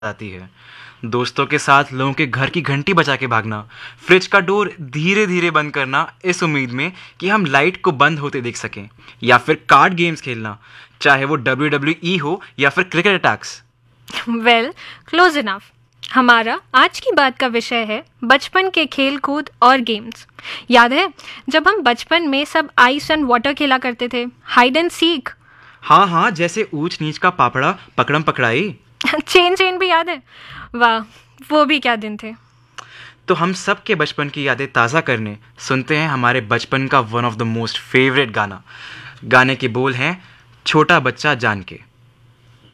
आती है। दोस्तों के साथ लोगों के घर की घंटी बजा के भागना, फ्रिज का डोर धीरे धीरे बंद करना इस उम्मीद में कि हम लाइट को बंद होते देख सकें, या फिर कार्ड गेम्स खेलना, चाहे वो WWE हो या फिर cricket attacks. Well, close enough. हमारा आज की बात का विषय है बचपन के खेल कूद और गेम्स। याद है जब हम बचपन में सब आइस एंड वाटर खेला करते थे, हाइड एंड सीक। हाँ हाँ, जैसे ऊंच नीच का पापड़ा, पकड़म पकड़ाई। चेन चेन भी याद है। वाह, वो भी क्या दिन थे। तो हम सब के बचपन की यादें ताज़ा करने सुनते हैं हमारे बचपन का one of the most favourite गाना। गाने के बोल हैं छोटा बच्चा जान के।